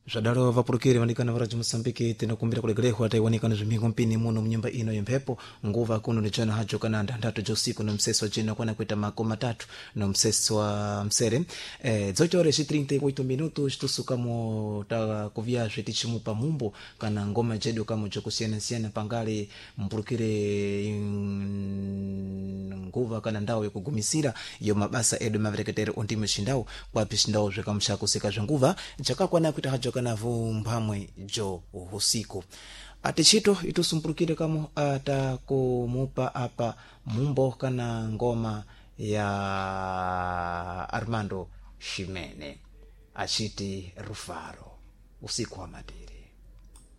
Zvadaro vapurukiri vanikana varaji Mosambiki tinokumbira kulegerehwa taiwanikana zvimingo mpini muno mnyumba ino yemphepo nguva kuno nichana hajo kana ndandatu josiku no mseso jina kwana kuita makoma tatu no mseso wa msere 18:38 minutos tusukamo ta kuviaje tichimupa mumbo kana ngoma jedu kama jokusiyana pangale mpurukire nguva kana ndawo yokugumisira yo mabasa edu mavereketere ondime shindao kwa pishindao zvekamshako sika zvenguva jakakwana kuita hajo kana vumphamwe jo usiku atichito itusumpurukire kamo atakumupa apa mumbo kana ngoma ya Armando Ximene achiti Rufaro usiku wa madiri.